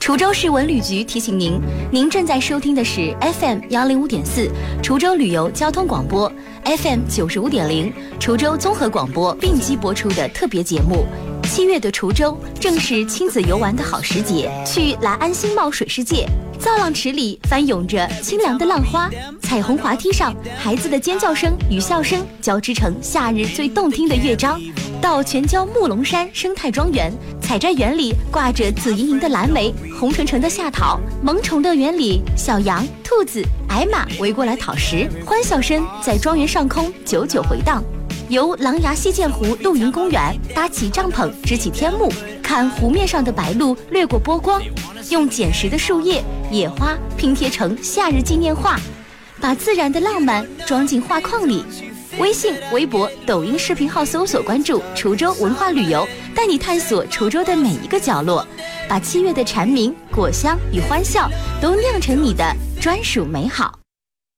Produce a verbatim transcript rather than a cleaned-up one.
滁州市文旅局提醒您，您正在收听的是 F M 幺零五点四滁州旅游交通广播 ，F M 九十五点零滁州综合广播并机播出的特别节目。七月的滁州正是亲子游玩的好时节，去来安新茂水世界，造浪池里翻涌着清凉的浪花，彩虹滑梯上孩子的尖叫声与笑声交织成夏日最动听的乐章。到全椒木龙山生态庄园，采摘园里挂着紫莹莹的蓝莓，红橙橙的夏桃，萌宠乐园里小羊、兔子、矮马围过来讨食，欢笑声在庄园上空久久回荡。游狼牙溪涧湖露营公园，搭起帐篷支起天幕，看湖面上的白鹭掠过波光，用捡拾的树叶、野花拼贴成夏日纪念画，把自然的浪漫装进画框里。微信、微博、抖音视频号搜索关注滁州文化旅游，带你探索滁州的每一个角落，把七月的蝉鸣、果香与欢笑都酿成你的专属美好。